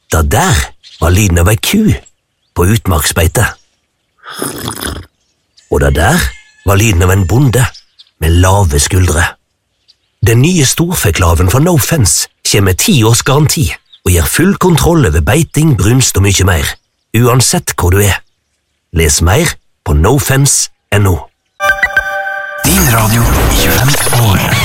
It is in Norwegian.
Det der var lyden av ei ku på utmarksbeite. Og det der var lyden av en bonde med lave skuldre. Den nye storfeklaven fra No Fence kommer med 10 års garanti og gir full kontroll over beiting, brunst og mye mer, uansett hvor du er. Les mer på nofence.no. Din radio i 25 år.